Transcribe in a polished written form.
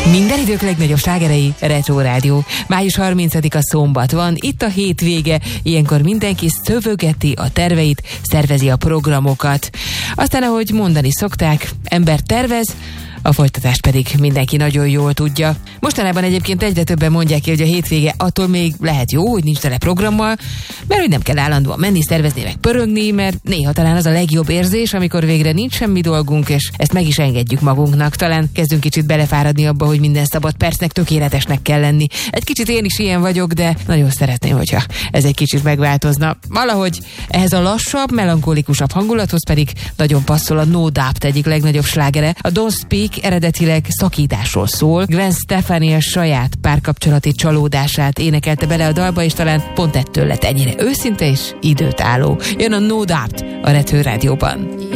Minden idők legnagyobb slágerei, Retro Rádió. Május 30-a szombat van, itt a hétvége, ilyenkor mindenki szövögeti a terveit, szervezi a programokat. Aztán, ahogy mondani szokták, ember tervez, a folytatást pedig mindenki nagyon jól tudja. Mostanában egyébként egyre többen mondják ki, hogy a hétvége attól még lehet jó, hogy nincs tele programmal, mert hogy nem kell állandóan menni, szervezni, meg pörögni, mert néha talán az a legjobb érzés, amikor végre nincs semmi dolgunk, és ezt meg is engedjük magunknak. Talán kezdünk kicsit belefáradni abba, hogy minden szabad percnek tökéletesnek kell lenni. Egy kicsit én is ilyen vagyok, de nagyon szeretném, hogyha ez egy kicsit megváltozna. Valahogy ehhez a lassabb, melankolikusabb hangulathoz pedig nagyon passzol a No Doubt egyik legnagyobb slágere. A Don't Speak eredetileg szakításról szól. Gwen Stefani a saját párkapcsolati csalódását énekelte bele a dalba, és talán pont ettől lett ennyire őszinte és időtálló. Jön a No Doubt a Retro Rádióban.